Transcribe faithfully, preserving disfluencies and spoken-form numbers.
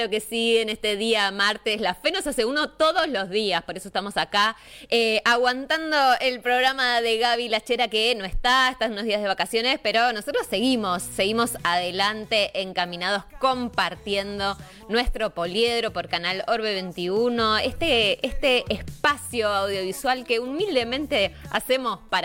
Que sí, en este día martes, la fe nos hace uno todos los días, por eso estamos acá eh, aguantando el programa de Gaby Lachera, que no está, está en unos días de vacaciones, pero nosotros seguimos, seguimos adelante, encaminados, compartiendo nuestro poliedro por Canal Orbe veintiuno, este, este espacio audiovisual que humildemente hacemos para